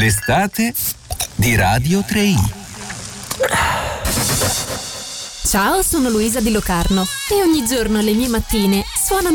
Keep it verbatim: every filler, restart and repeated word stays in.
L'estate di Radio tre i. Ciao, sono Luisa di Locarno e ogni giorno le mie mattine suonano